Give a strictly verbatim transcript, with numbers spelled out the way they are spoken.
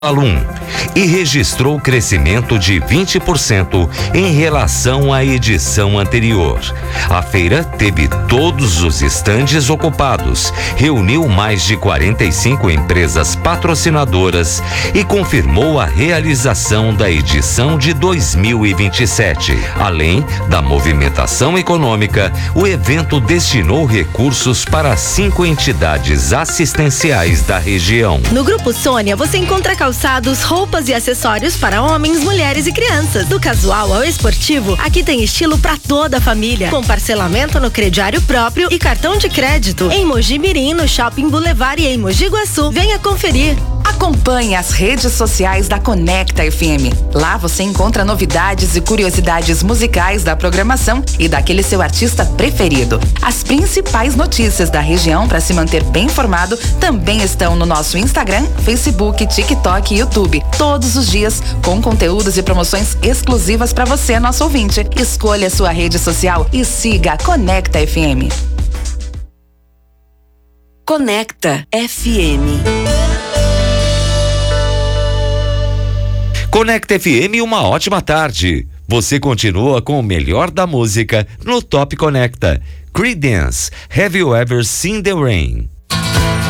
um e registrou crescimento de vinte por cento em relação à edição anterior. A feira teve todos os estandes ocupados, reuniu mais de quarenta e cinco empresas patrocinadoras e confirmou a realização da edição de dois mil e vinte e sete. Além da movimentação econômica, o evento destinou recursos para cinco entidades assistenciais da região. No Grupo Sônia, você encontra calçados, roupas e acessórios para homens, mulheres e crianças. Do casual ao esportivo, aqui tem estilo para toda a família, com parcelamento no crediário próprio e cartão de crédito. Em Mogi Mirim, no Shopping Boulevard e em Mogi Guaçu. Venha conferir. Acompanhe as redes sociais da Conecta F M. Lá você encontra novidades e curiosidades musicais da programação e daquele seu artista preferido. As principais notícias da região para se manter bem informado também estão no nosso Instagram, Facebook, TikTok e YouTube. Todos os dias com conteúdos e promoções exclusivas para você, nosso ouvinte. Escolha sua rede social e siga a Conecta F M. Conecta F M. Conecta F M, uma ótima tarde. Você continua com o melhor da música no Top Conecta. Creedence, Have You Ever Seen the Rain?